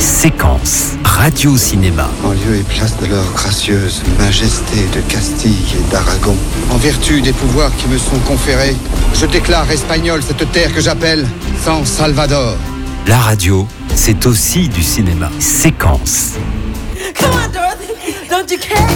Séquence Radio-Cinéma. En lieu et place de leur gracieuse majesté de Castille et d'Aragon, en vertu des pouvoirs qui me sont conférés, je déclare espagnole cette terre que j'appelle San Salvador. La radio, c'est aussi du cinéma. Séquence. Come on, Dorothy. Don't you care?